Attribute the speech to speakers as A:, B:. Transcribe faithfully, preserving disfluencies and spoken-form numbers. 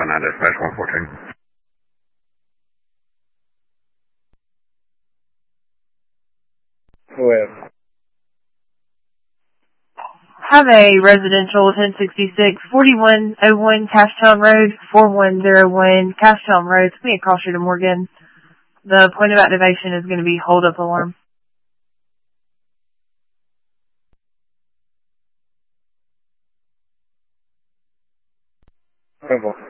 A: nine dispatch one fourteen. Go ahead.
B: Have a residential ten sixty-six, forty-one oh one Cashtown Road, four one oh one Cashtown Road. It's me across you to Morgan. The point of activation is going to be hold up alarm.
A: Simple.